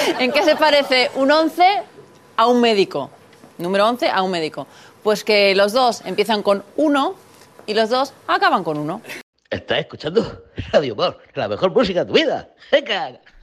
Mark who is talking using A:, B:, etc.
A: ¿En qué se parece un 11 a un médico? Número 11 a un médico. Pues que los dos empiezan con 1 y los dos acaban con 1.
B: ¿Estás escuchando Radio Humor, la mejor música de tu vida? ¡Venga!